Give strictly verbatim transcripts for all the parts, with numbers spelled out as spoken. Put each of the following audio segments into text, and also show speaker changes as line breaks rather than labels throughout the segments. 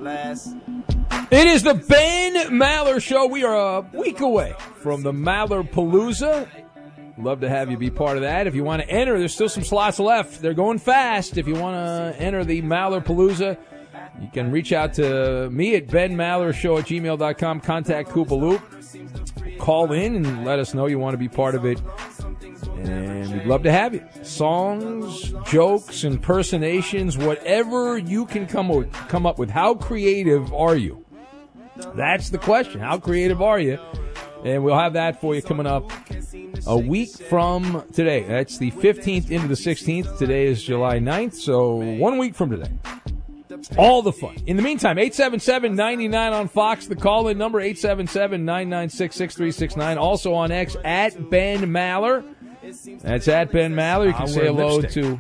It is the Ben Maller Show. We are a week away from the Maller Palooza. Love to have you be part of that. If you want to enter, there's still some slots left. They're going fast. If you want to enter the Maller Palooza, you can reach out to me at ben maller show at gmail dot com. Contact Koopa Loop. Call in and let us know you want to be part of it. And we'd love to have you. Songs, jokes, impersonations, whatever you can come with, come up with. How creative are you? That's the question. How creative are you? And we'll have that for you coming up a week from today. That's the fifteenth into the sixteenth. Today is July ninth, so one week from today. All the fun. In the meantime, eight seven seven, nine nine on Fox, the call-in number, eight seven seven, nine nine six, six three six nine. Also on X, at Ben Maller. That's at Ben Maller. You can say hello lipstick. to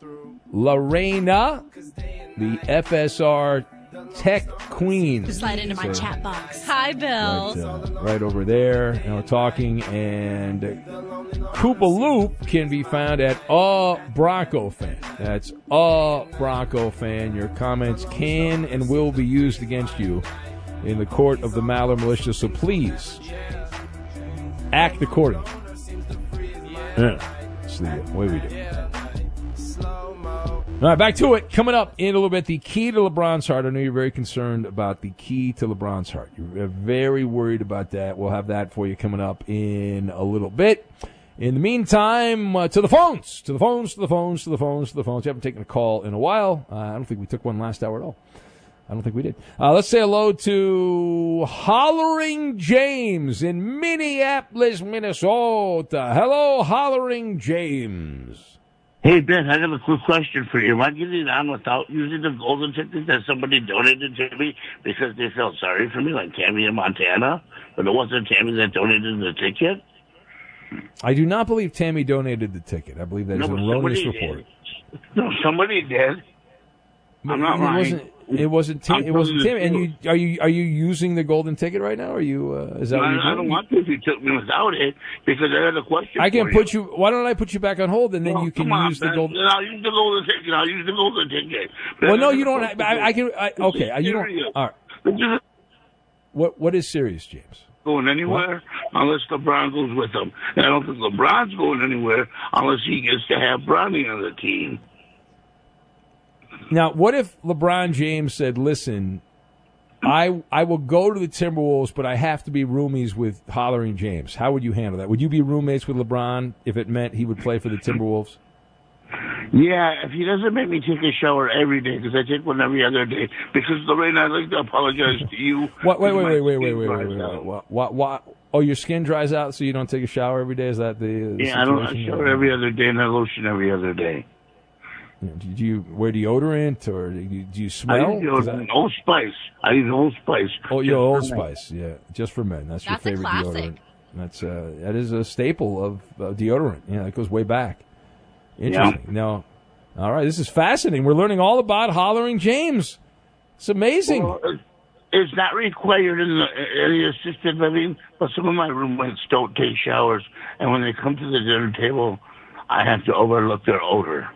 Lorena, the F S R Tech Queen.
Just slide into my so, chat box. Hi, Bill.
Right, uh, right over there. And we're talking. And Koopa Loop can be found at a Bronco fan. That's a Bronco fan. Your comments can and will be used against you in the court of the Maller Militia. So please act accordingly. Yeah, that's the way we do it. All right, back to it. Coming up in a little bit, the key to LeBron's heart. I know you're very concerned about the key to LeBron's heart. You're very worried about that. We'll have that for you coming up in a little bit. In the meantime, uh, to the phones, to the phones, to the phones, to the phones, to the phones. We haven't taken a call in a while. Uh, I don't think we took one last hour at all. I don't think we did. Uh, let's say hello to Hollering James in Minneapolis, Minnesota. Hello, Hollering James.
Hey, Ben, I got a quick question for you. Am I getting on without using the golden ticket that somebody donated to me because they felt sorry for me, like Tammy in Montana? But it wasn't Tammy that donated the ticket?
I do not believe Tammy donated the ticket. I believe that no, is an erroneous report.
Did. No, somebody did.
But
I'm not
it
lying.
Wasn't, it wasn't. Tim, it wasn't Timmy. And you are you are you using the golden ticket right now? Are you? Uh, is that
no,
what you're
I, I don't want to if you took me without it because I had a question.
I can
for
put
you.
you. Why don't I put you back on hold and then
no,
you can
on,
use the
man.
golden?
Then I'll use the golden ticket. I'll use the golden ticket.
Well, no, you don't. I, I can. I, okay, you don't. All right. What What is serious, James?
Going anywhere what? unless LeBron goes with him. And I don't think LeBron's going anywhere unless he gets to have Bronny on the team.
Now, what if LeBron James said, listen, I I will go to the Timberwolves, but I have to be roomies with Hollering James. How would you handle that? Would you be roommates with LeBron if it meant he would play for the Timberwolves?
Yeah, if he doesn't make me take a shower every day, because I take one every other day. Because, Lorraine, I'd like to apologize to you.
What, wait, wait, wait, wait, wait, wait, wait, wait, wait. What, what, what? Oh, your skin dries out so you don't take a shower every day? Is that the, the
Yeah, I don't I shower every other day and I lotion every other day.
Do you wear deodorant or do you, do you smell?
I use deodorant, I... Old Spice. I use Old Spice.
Oh, yeah, Old Spice. Yeah, just for men. That's,
That's
your favorite
a classic.
deodorant. That's uh, that is a staple of uh, deodorant. Yeah, it goes way back. Interesting. Yeah. No, all right. This is fascinating. We're learning all about Hollering James. It's amazing.
Well, it's not required in the, in the assisted living, but some of my roommates don't take showers, and when they come to the dinner table, I have to overlook their odor.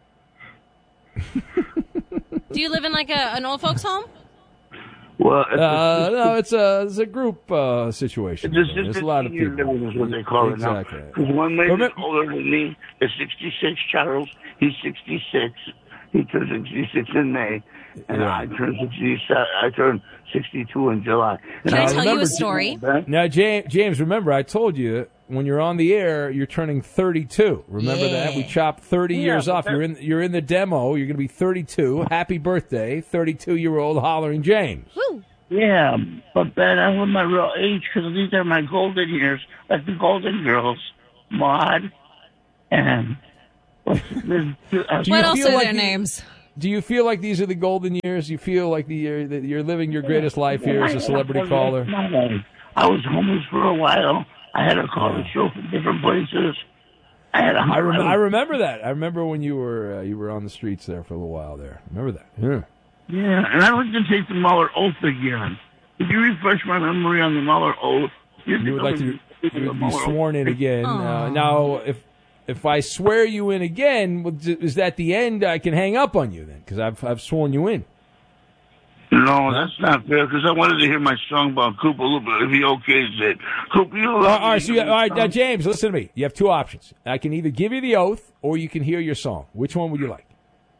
Do you live in like a, an old folks home?
Well,
uh, no, it's a it's a group uh, situation.
It's
There's a lot of people.
Living is what they call
exactly.
it now. Because one man is older than me is sixty-six. Charles, he's sixty-six. He turned sixty-six in May, and yeah. I turned sixty-seven. I turned sixty-two in July.
Can I tell you a story?
Now, James, James, remember I told you when you're on the air, you're turning thirty-two. Remember
yeah.
that? We chopped thirty
yeah,
years off. You're in you're in the demo. You're going to be thirty-two. Happy birthday, thirty-two-year-old Hollering James.
Woo.
Yeah, but Ben, I want my real age because these are my golden years, like the Golden Girls, Maud, and
what else are
like
their
the,
names?
Do you feel like these are the golden years? You feel like the year that you're living your greatest life here as a celebrity caller?
I was homeless for a while. I had to call the show from different places. I had a
I, rem- I remember that. I remember when you were uh, you were on the streets there for a little while there. Remember that? Yeah.
Yeah, and I'd like to take the Mueller oath again. If you refresh my memory on the Mueller oath,
you would like to you would be sworn in again. Uh, now, if if I swear you in again, is that the end? I can hang up on you then because I've I've sworn you in.
No, no, that's not fair, because I wanted to hear my song about Cooper Looper, if he okays it. Cooper, you
all
love
right, so you, all right uh, James, listen to me. You have two options. I can either give you the oath, or you can hear your song. Which one would you like?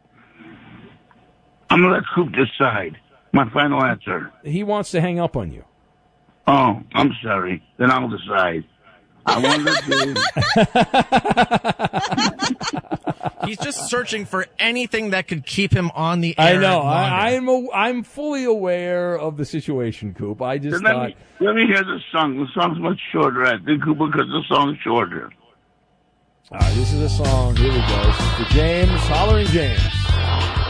I'm going to let Coop decide. My final answer.
He wants to hang up on you.
Oh, I'm sorry. Then I'll decide. I want
to He's just searching for anything that could keep him on the air.
I know. I, I'm a, I'm fully aware of the situation, Coop. I just
let
thought.
Me, let me hear the song. The song's much shorter, I think, Cooper, because the song's shorter.
All right, this is a song. Here we go. This is for James, Hollering James.